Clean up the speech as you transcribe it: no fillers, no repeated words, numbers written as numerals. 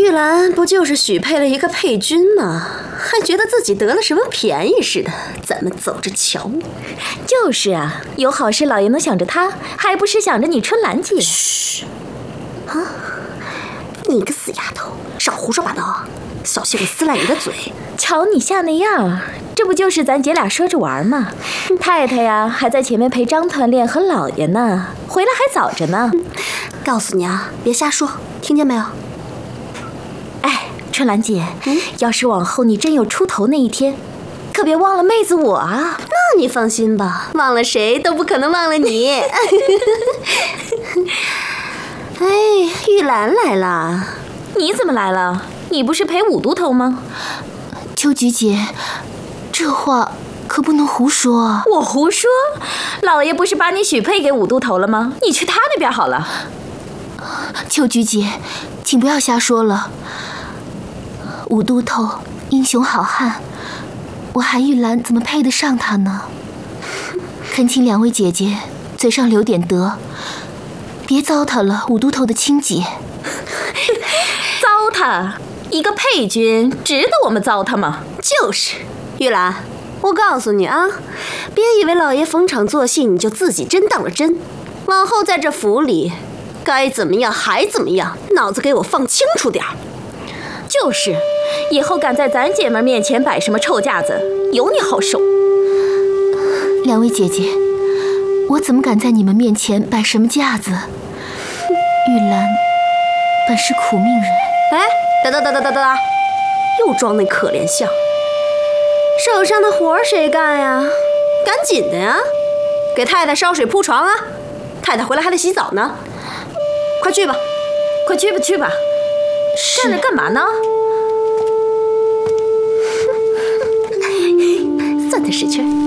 玉兰不就是许配了一个配军吗？还觉得自己得了什么便宜似的，咱们走着瞧。 就是啊，有好事老爷能想着他，还不是想着你春兰姐？ 嘘！啊，你个死丫头，少胡说八道，小心我撕烂你的嘴！ 瞧你像那样，这不就是咱姐俩说着玩吗？太太呀，还在前面陪张团练和老爷呢，回来还早着呢。 告诉你啊，别瞎说，听见没有？ 哎，春兰姐，要是往后你真有出头那一天，可别忘了妹子我啊。 那你放心吧，忘了谁都不可能忘了你。哎，玉兰来了。 你怎么来了？你不是陪五都头吗？ 秋菊姐，这话可不能胡说啊！ 我胡说？老爷不是把你许配给五都头了吗？你去他那边好了。 秋菊姐，请不要瞎说了。五都头英雄好汉，我韩玉兰怎么配得上他呢？恳请两位姐姐嘴上留点德，别糟蹋了五都头的亲姐。 糟蹋？一个配军值得我们糟蹋吗？ 就是，玉兰，我告诉你啊，别以为老爷逢场作戏你就自己真当了真，往后在这府里该怎么样还怎么样，脑子给我放清楚点儿。 就是，以后敢在咱姐们面前摆什么臭架子，有你好受。 两位姐姐，我怎么敢在你们面前摆什么架子？玉兰本是苦命人。 哎，哒，又装那可怜相。手上的活谁干呀？赶紧的呀，给太太烧水铺床啊！太太回来还得洗澡呢，快去吧， 快去吧，去吧。站着干嘛呢？ 算他识趣。